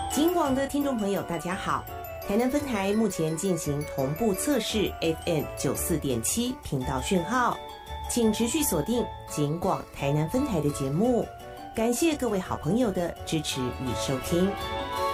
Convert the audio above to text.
警广的听众朋友，大家好。台南分台目前进行同步测试 FM 94.7频道讯号，请持续锁定警广台南分台的节目。感谢各位好朋友的支持与收听。